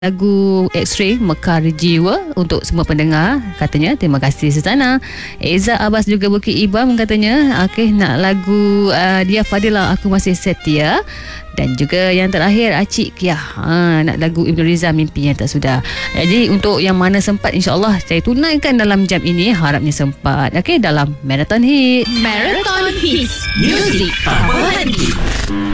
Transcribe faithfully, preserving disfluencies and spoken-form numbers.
Lagu X-Ray Mekar Jiwa untuk semua pendengar. Katanya terima kasih Suzana. Eza Abbas juga Bukit Ibam katanya okey nak lagu uh, Dia Fadilah Aku Masih Setia. Dan juga yang terakhir Acik Kia ha, nak lagu Ibnu Riza Mimpi Yang Tak Sudah. Jadi untuk yang mana sempat, insyaAllah saya tunaikan dalam jam ini. Harapnya sempat okey dalam Marathon Hit. Marathon Hits Music Tanpa Henti.